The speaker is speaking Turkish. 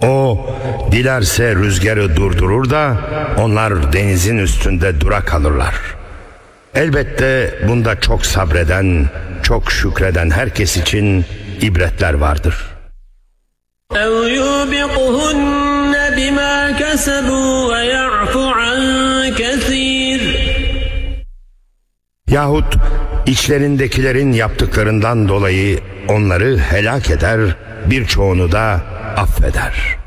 O dilerse rüzgarı durdurur da onlar denizin üstünde dura kalırlar. Elbette bunda çok sabreden, çok şükreden herkes için ibretler vardır. اَوْ يُوبِقْهُنَّ بِمَا كَسَبُوا وَيَعْفُ عَنْ كَثِيرٍ. Yahut içlerindekilerin yaptıklarından dolayı onları helak eder, birçoğunu da affeder.